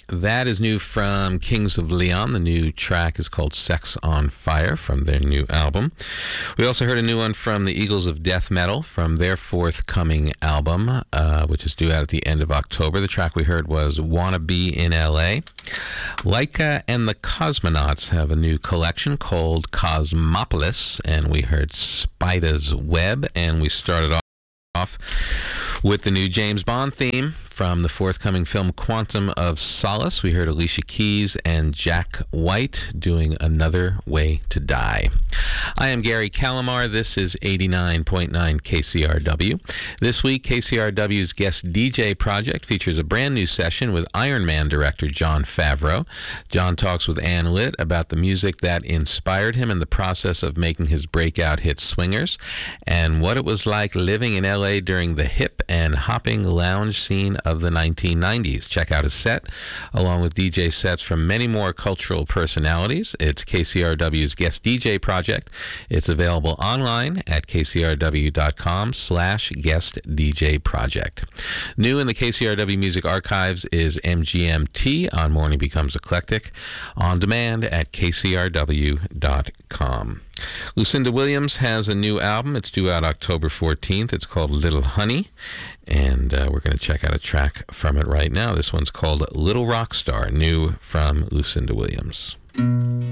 That is new from Kings of Leon. The new track is called Sex on Fire from their new album. We also heard a new one from the Eagles of Death Metal from their forthcoming album, which is due out at the end of October. The track we heard was Wanna Be in L.A. Laika and the Cosmonauts have a new collection called Cosmopolis, and we heard Spider's Web, and we started off with the new James Bond theme from the forthcoming film Quantum of Solace. We heard Alicia Keys and Jack White doing Another Way to Die. I am Gary Calamar. This is 89.9 KCRW. This week, KCRW's guest DJ project features a brand new session with Iron Man director Jon Favreau. Jon talks with Ann Litt about the music that inspired him in the process of making his breakout hit Swingers, and what it was like living in LA during the hip and hopping lounge scene of the 1990s. Check out his set, along with DJ sets from many more cultural personalities. It's KCRW's Guest DJ Project. It's available online at kcrw.com/Guest DJ Project. New in the KCRW Music Archives is MGMT on Morning Becomes Eclectic, on demand at kcrw.com. Lucinda Williams has a new album. It's due out October 14th. It's called Little Honey, and we're going to check out a track from it right now. This one's called Little Rock Star, new from Lucinda Williams.